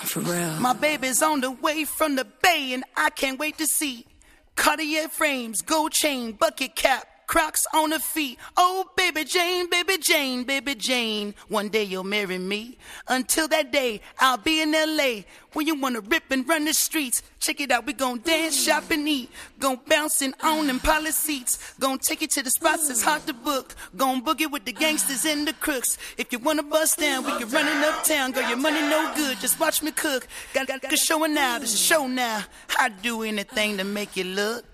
For real. My baby's on the way from the Bay, and I can't wait to see Cartier frames, gold chain, bucket cap, Crocs on her feet. Oh, baby Jane, baby Jane, baby Jane. One day you'll marry me. Until that day, I'll be in L.A. when you wanna rip and run the streets. Check it out, we gon' dance, shop, and eat. Gon' bouncing on them pilot seats. Gon' take you to the spots that's hard to book. Gon' boogie with the gangsters and the crooks. If you wanna bust down, we can run it uptown. Girl, your money no good, just watch me cook. Got a show now, this is a show now. I'd do anything to make you look.